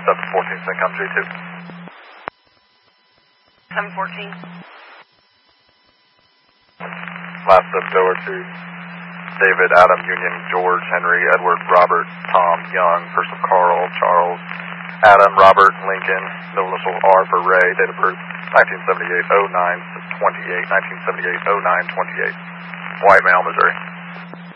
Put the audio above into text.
714, CENTCOM G2. 714. Last goer to David, Adam, Union, George, Henry, Edward, Robert, Tom, Young, Personal Carl, Charles, Adam, Robert, Lincoln, middle initial R for Ray, date of birth 1978-09-28, 1978-09-28, White Male, Missouri.